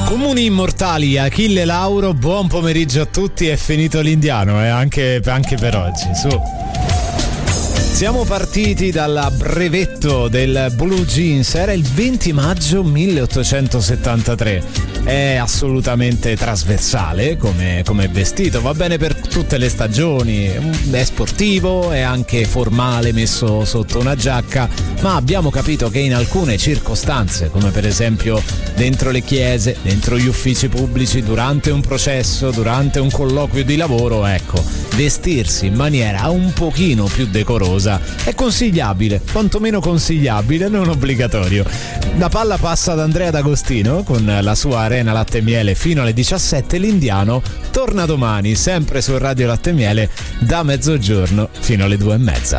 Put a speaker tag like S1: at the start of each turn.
S1: Comuni immortali, Achille Lauro, buon pomeriggio a tutti, è finito l'indiano, anche per oggi, su. Siamo partiti dal brevetto del Blue Jeans, era il 20 maggio 1873. È assolutamente trasversale come vestito, va bene per tutte le stagioni, è sportivo, è anche formale messo sotto una giacca, ma abbiamo capito che in alcune circostanze, come per esempio dentro le chiese, dentro gli uffici pubblici, durante un processo, durante un colloquio di lavoro, ecco, vestirsi in maniera un pochino più decorosa è consigliabile, quantomeno consigliabile, non obbligatorio. La palla passa ad Andrea D'Agostino con la sua Arena Latte e Miele fino alle 17, l'Indiano torna domani sempre su Radio Latte e Miele da mezzogiorno fino alle 2:30.